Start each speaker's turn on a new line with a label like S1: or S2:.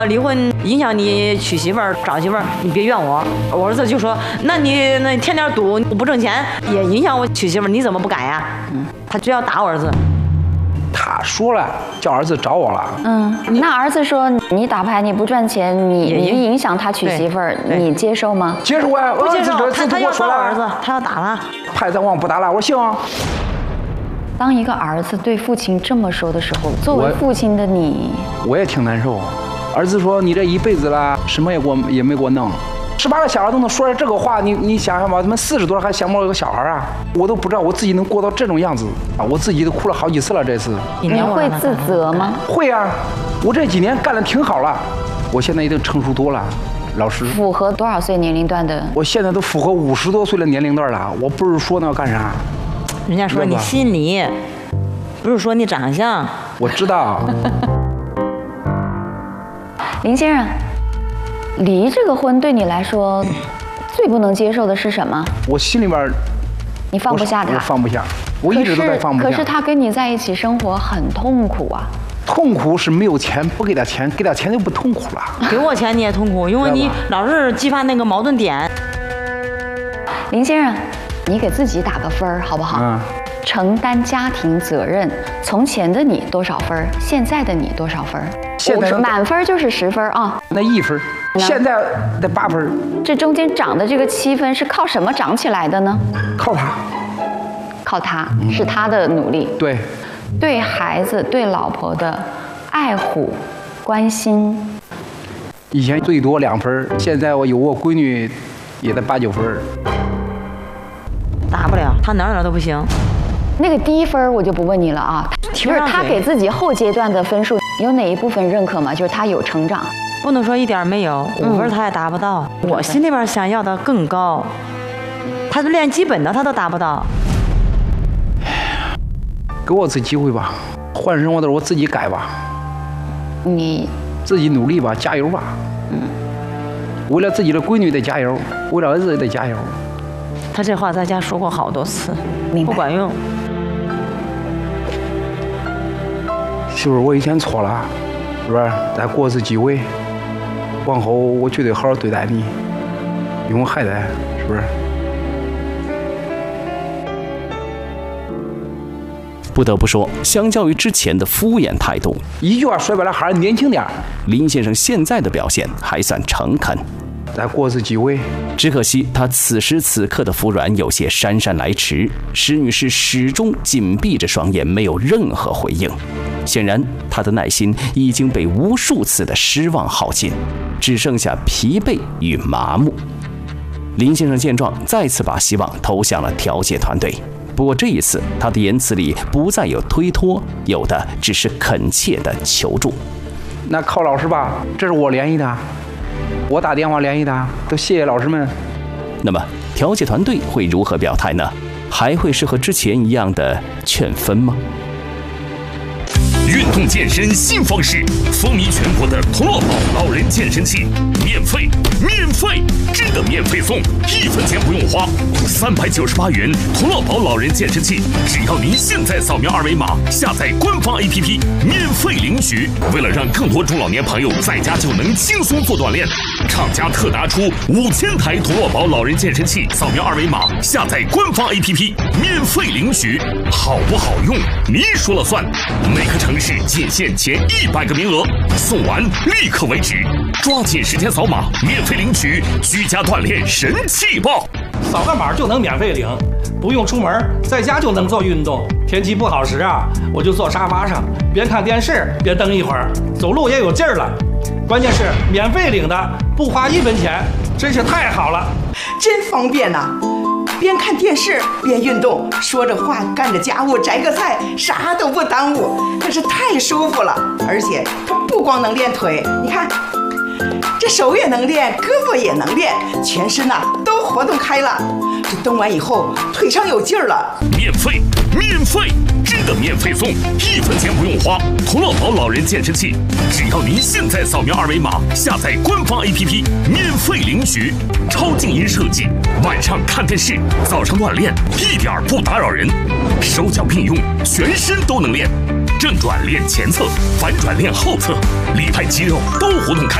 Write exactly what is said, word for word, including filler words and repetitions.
S1: 离婚影响你娶媳妇儿找媳妇儿，你别怨我。我儿子就说，那你那天天赌不挣钱，也影响我娶媳妇儿，你怎么不改呀？嗯，他就要打我儿子。
S2: 他说了，叫儿子找我了。
S3: 嗯，那儿子说你打牌你不赚钱，你你影响他娶媳妇儿，你接受吗？
S2: 接受啊，
S1: 不接受。他他要
S2: 说
S1: 打儿子，他要打他。
S2: 牌咱往不打了，我说行。
S3: 当一个儿子对父亲这么说的时候，作为父亲的你，
S2: 我也挺难受。儿子说：“你这一辈子了，什么也给我也没给我弄。十八个小孩都能说出这个话，你你想想吧，他们四十多还想不到有个小孩啊！我都不知道我自己能过到这种样子啊！我自己都哭了好几次了，这次。
S3: 你会自责吗？
S2: 会啊，我这几年干得挺好了，我现在已经成熟多了，老师。
S3: 符合多少岁年龄段的？
S2: 我现在都符合五十多岁的年龄段了。我不是说那干啥？
S1: 人家说你心理，不是说你长相。
S2: 我知道。”
S3: 林先生，离这个婚对你来说最不能接受的是什么？
S2: 我心里边，
S3: 你放不下他，
S2: 我放不下，我一直都在放不下。
S3: 可是他跟你在一起生活很痛苦啊。
S2: 痛苦是没有钱，不给他钱，给他钱就不痛苦了。
S1: 给我钱你也痛苦，因为你老是激发那个矛盾点。
S3: 林先生，你给自己打个分儿好不好？嗯。承担家庭责任，从前的你多少分？现在的你多少分？
S2: 现在
S3: 满分就是十分啊，
S2: 那一分，现在得八分。
S3: 这中间涨的这个七分是靠什么涨起来的呢？
S2: 靠他，
S3: 靠他，是他的努力。
S2: 对，
S3: 对孩子、对老婆的爱护、关心。
S2: 以前最多两分，现在我有我闺女，也得八九分。
S1: 打不了，他哪哪都不行。
S3: 那个低分我就不问你了啊，就是他给自己后阶段的分数有哪一部分认可吗？就是他有成长，
S1: 不能说一点没有，五分他也达不到。嗯、我心里边想要的更高，他连基本的他都达不到。
S2: 给我次机会吧，换生活的我自己改吧，
S3: 你
S2: 自己努力吧，加油吧。嗯，为了自己的闺女得加油，为了儿子也得加油。
S1: 他这话在家说过好多次，不管用。
S2: 媳妇儿，我以前错了，是不是？再过次机会，往后我绝对好好对待你，因为我还得，是不是？
S4: 不得不说，相较于之前的敷衍态度，
S2: 一句话说白了，还是年轻点。
S4: 林先生现在的表现还算诚恳。
S2: 再过次机会，
S4: 只可惜他此时此刻的服软有些姗姗来迟。施女士始终紧闭着双眼，没有任何回应。显然，她的耐心已经被无数次的失望耗尽，只剩下疲惫与麻木。林先生见状，再次把希望投向了调解团队。不过这一次，他的言辞里不再有推脱，有的只是恳切的求助。
S2: 那靠老师吧，这是我联系的。我打电话联系他，都谢谢老师们。
S4: 那么调解团队会如何表态呢？还会是和之前一样的劝分吗？
S5: 运动健身新方式，风靡全国的同乐宝老人健身器，免费，免费，真的免费送，一分钱不用花，三百九十八元同乐宝老人健身器，只要您现在扫描二维码，下载官方 A P P， 免费领取。为了让更多中老年朋友在家就能轻松做锻炼，厂家特拿出五千台同乐宝老人健身器，扫描二维码，下载官方 A P P， 免费领取。好不好用，您说了算。每个城市仅限前一百个名额，送完立刻为止，抓紧时间扫码，免费领取居家锻炼神器报。
S6: 扫个码就能免费领，不用出门，在家就能做运动。天气不好时啊，我就坐沙发上，边看电视边蹬一会儿，走路也有劲儿了。关键是免费领的，不花一分钱，真是太好了，
S7: 真方便呐、啊！边看电视边运动，说着话干着家务，摘个菜，啥都不耽误，可是太舒服了。而且它不光能练腿，你看这手也能练，胳膊也能练，全身呐、啊、都活动开了。这蹬完以后腿上有劲儿了。
S5: 免费，免费，真的免费送，一分钱不用花。同乐宝老人健身器，只要您现在扫描二维码，下载官方 A P P， 免费领取。超静音设计，晚上看电视，早上锻炼，一点不打扰人。手脚并用，全身都能练。 正转练前侧，反转练后侧，里派肌肉都活动开。